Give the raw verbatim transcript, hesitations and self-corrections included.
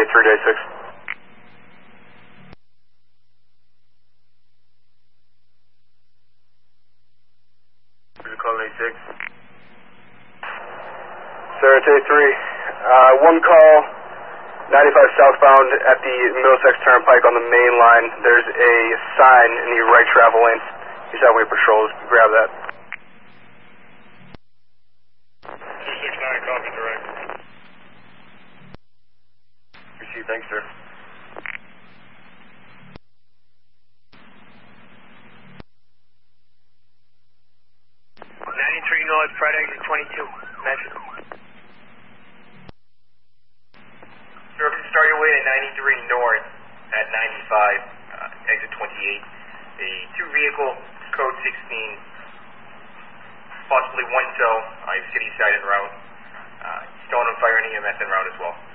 eight three day six. Call eight six. Sir, it's A three. Uh, one call, ninety-five southbound at the Middlesex Turnpike on the main line. There's a sign in the right travel lane. He's having a patrol. Grab that. two six nine, copy direct. Received, thanks, sir. ninety-three North, Friday exit twenty-two, measure. Service start your way to ninety-three North at ninety-five, uh, exit twenty-eight. A two vehicle, code sixteen, possibly one tow, uh, city side en route. Uh, still on fire and E M S en route as well.